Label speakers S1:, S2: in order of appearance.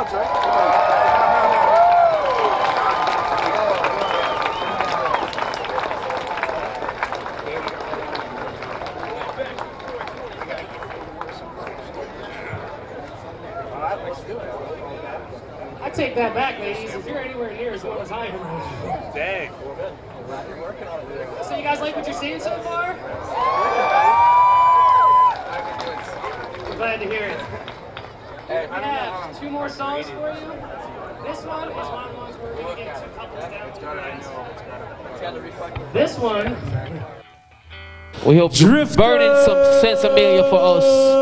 S1: I take that back, ladies. If you're anywhere near as well as I am.
S2: Dang.
S1: So you guys like what you're seeing so far? I'm glad to hear it. I have 2 more songs for you. This one is one of the ones where we're going to get 2 couples down to the dance. This one.
S3: We hope you're burning some sense Amelia for us.